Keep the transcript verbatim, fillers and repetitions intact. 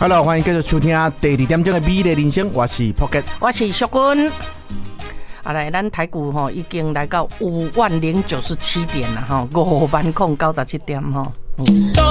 Hello， 欢迎继续收听第二点钟的美丽人生，我是 Pocket， 我是淑君。啊，来，咱台股吼已经来到五万零九十七点了哈，五万空九十七点哈。嗯